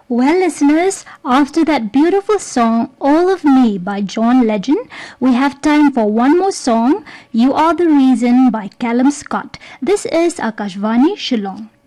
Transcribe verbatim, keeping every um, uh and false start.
Well, listeners, after that beautiful song, All of Me by John Legend, we have time for one more song, You Are the Reason by Callum Scott. This is Akashvani Shillong.